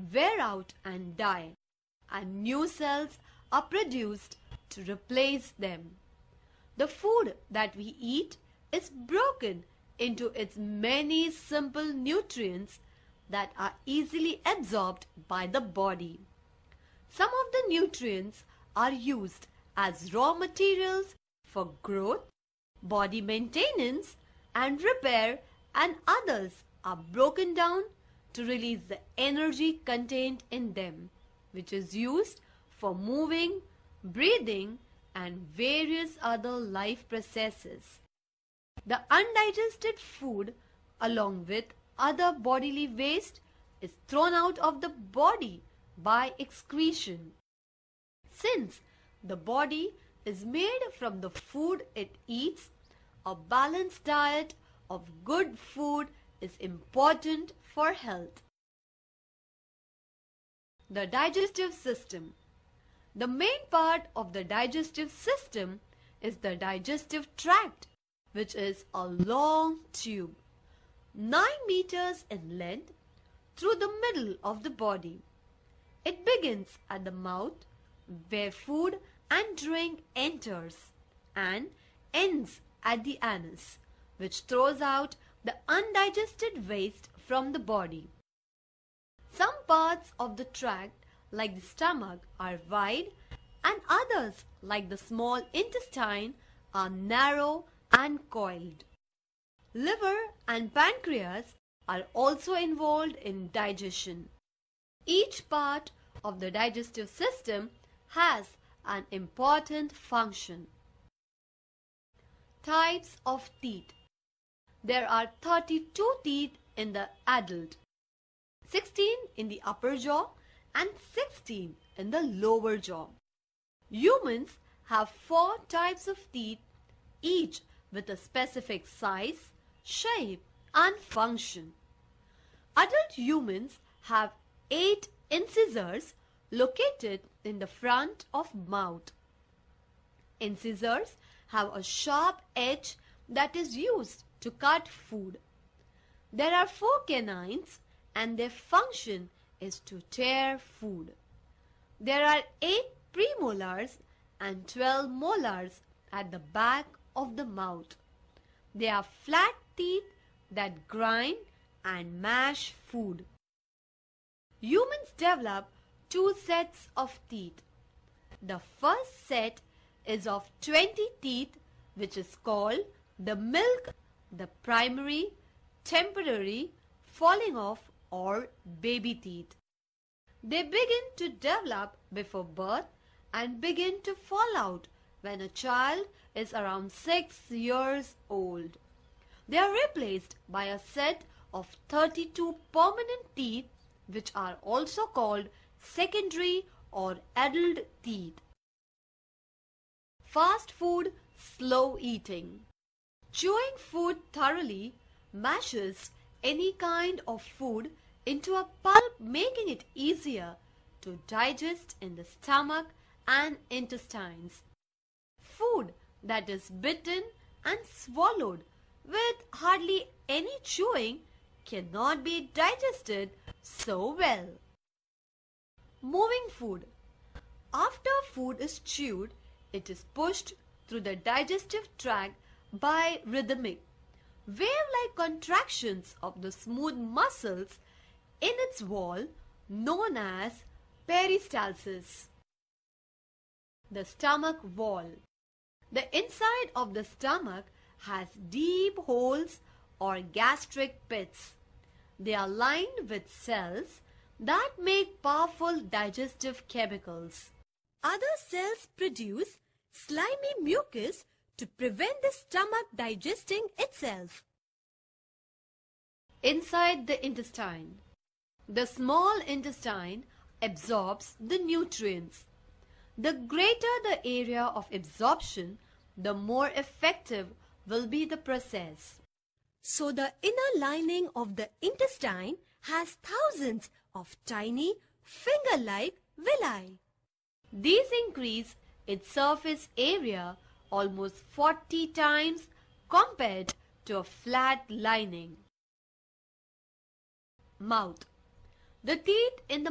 wear out and die, and new cells are produced to replace them. The food that we eat is broken into its many simple nutrients that are easily absorbed by the body. Some of the nutrients are used as raw materials for growth, body maintenance, and repair, and others are broken down to release the energy contained in them, which is used for moving, breathing, and various other life processes. The undigested food, along with other bodily waste, is thrown out of the body by excretion. Since the body is made from the food it eats, a balanced diet of good food is important for health. The digestive system. The main part of the digestive system is the digestive tract, which is a long tube, 9 meters in length, through the middle of the body. It begins at the mouth, where food and drink enters, and ends at the anus, which throws out the undigested waste from the body. Some parts of the tract, like the stomach, are wide, and others, like the small intestine, are narrow and coiled. Liver and pancreas are also involved in digestion. Each part of the digestive system has an important function. Types of teeth. There are 32 teeth in the adult, 16 in the upper jaw and 16 in the lower jaw. Humans have 4 types of teeth, each with a specific size, shape, and function. Adult humans have 8 incisors located in the front of mouth. Incisors have a sharp edge that is used to cut food. There are 4 canines and their function is to tear food. There are 8 premolars and 12 molars at the back of the mouth. They are flat teeth that grind and mash food. Humans develop 2 sets of teeth. The first set is of 20 teeth, which is called the milk, the primary, temporary, falling off, or baby teeth. They begin to develop before birth and begin to fall out when a child is around 6 years old. They are replaced by a set of 32 permanent teeth, which are also called secondary or adult teeth. Fast food, slow eating. Chewing food thoroughly mashes any kind of food into a pulp, making it easier to digest in the stomach and intestines. Food that is bitten and swallowed with hardly any chewing cannot be digested so well. Moving food. After food is chewed, it is pushed through the digestive tract by rhythmic, wave-like contractions of the smooth muscles in its wall known as peristalsis. The stomach wall. The inside of the stomach has deep holes or gastric pits. They are lined with cells that make powerful digestive chemicals. Other cells produce slimy mucus to prevent the stomach digesting itself. Inside the intestine. The small intestine absorbs the nutrients. The greater the area of absorption, the more effective will be the process. So the inner lining of the intestine has thousands of tiny finger-like villi. These increase its surface area almost 40 times compared to a flat lining. Mouth. The teeth in the